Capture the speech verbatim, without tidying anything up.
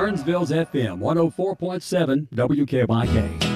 Burnsville's F M one oh four point seven W K Y K.